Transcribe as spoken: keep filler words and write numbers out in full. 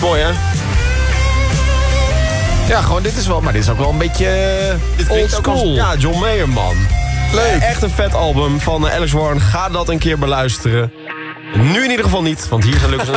Mooi, hè? Ja, gewoon dit is wel... Maar dit is ook wel een beetje Dit old klinkt ook als, school. ja, John Mayer, man. Leuk. Echt een vet album van uh, Alex Warren. Ga dat een keer beluisteren. Nu in ieder geval niet, want hier zijn Lucas en